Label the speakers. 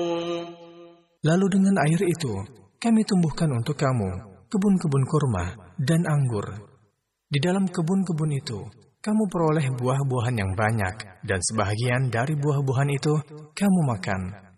Speaker 1: Lalu dengan air itu, kami tumbuhkan untuk kamu kebun-kebun kurma dan anggur. Di dalam kebun-kebun itu, kamu peroleh buah-buahan yang banyak, dan sebahagian dari buah-buahan itu kamu makan.